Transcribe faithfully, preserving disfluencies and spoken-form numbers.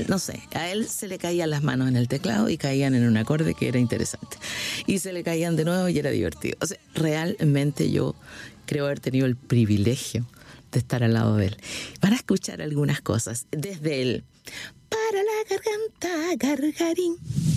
no sé, a él se le caían las manos en el teclado y caían en un acorde que era interesante. Y se le caían de nuevo y era divertido. O sea, realmente yo creo haber tenido el privilegio de estar al lado de él. Van a escuchar algunas cosas desde él. Para la garganta, gargarín.